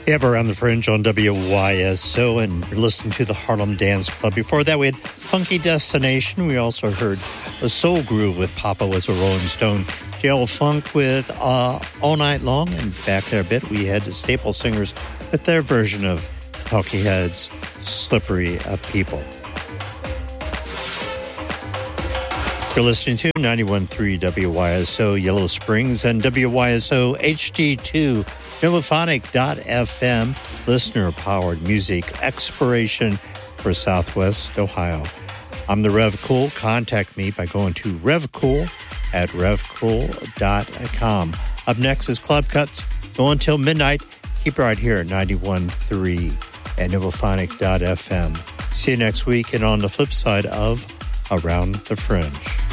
You have Around the Fringe on WYSO, and you're listening to the Harlem Dance Club. Before that, we had Funky Destination. We also heard a soul groove with Papa Was a Rolling Stone. Jail Funk with All Night Long. And back there a bit, we had the Staple Singers with their version of Talking Heads' Slippery People. You're listening to 91.3 WYSO Yellow Springs and WYSO HD2 Novophonic.fm, listener-powered music exploration for Southwest Ohio. I'm the Rev Cool. Contact me by going to revcool@revcool.com. Up next is Club Cuts. Go until midnight. Keep it right here at 91.3 and Novophonic.fm. See you next week and on the flip side of Around the Fringe.